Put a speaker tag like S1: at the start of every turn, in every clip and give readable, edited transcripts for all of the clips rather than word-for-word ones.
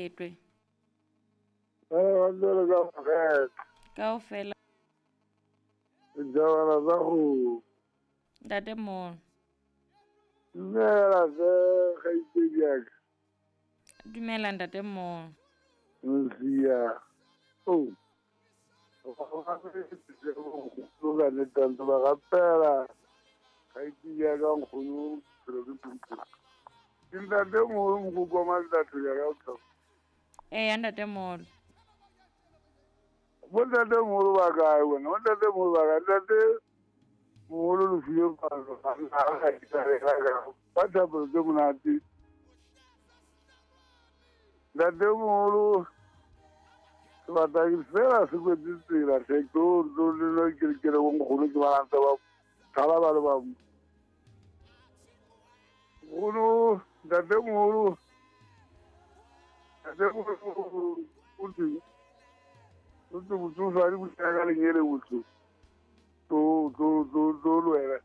S1: letwe
S2: Andele ka mokgele.
S1: kaofela
S2: Jabana za go.
S1: ntatemoholo
S2: Dumela se kgaitsedi yaka.
S1: dumela ntatemoholo
S2: Nsia. Oh. Loka ne tanto ba gapela. Kgaitsedi yaka nkgono pero ke puto. Ntatemoholo mokoko wa mantatho ya ka o
S1: eya ntatemoholo
S2: Bontatemoholo ba kae wena? Bontatemoholo ba kae? Ntatemoholo le file palo. Ba thapelo tse monate. Ntatemoholo sebataki fela se kwetse tsela sekolo le kerekele go nkgono ke ba ntse ba thala ba le ba nkgono ntatemoholo o teng o tse botsofadi bo tsaya ka lenyele botho tlo lwela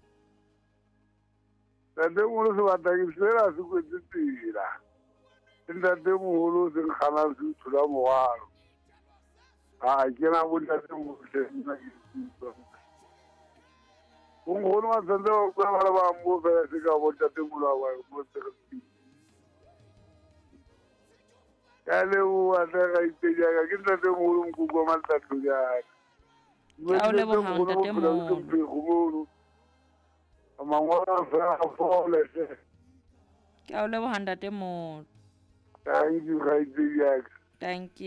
S2: ntatemoholo sebataki fela se kwetse tsela le ntatemoholo se nkganang se ithola mogalo ke na bontatemoholo bonkgono ba tshwanetse ba le bammo fela se ka bontatemoholo a bamotsegepii ka leboa tle gaitsedi yaka ke ntatemoholo mokoko wa mantatho jaka
S1: Ka o lebogang ntatemoholo.
S2: mono mangwala fela a fole se
S1: ka o leboga ntatemoholo
S2: thank you gaitsedi yaka
S1: thank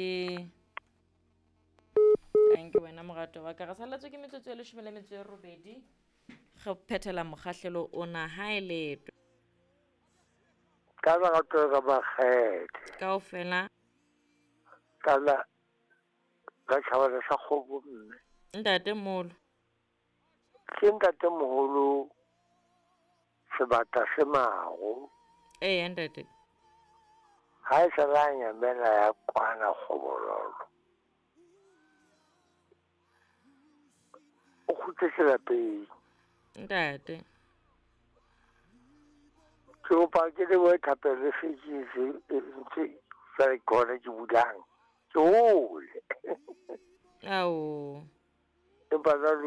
S1: you wena morato wa ka re saletswe ke metsotso e 18 ge phethela mokgahlelo ona ha e letwe
S2: ka lerato ka bakgethe
S1: kaofela
S2: kana ka tšhabana sa kgobo mme
S1: ntatemoholo
S2: ke ntatemoholo sebata se mago
S1: eya ntate
S2: ga e sala nyamela ya kwana kgobololo o khutetse lapeng
S1: ntate
S2: ke opa ke le bo thapelo fetšise ntse sa le kona ke bulang ke ole
S1: ao
S2: empa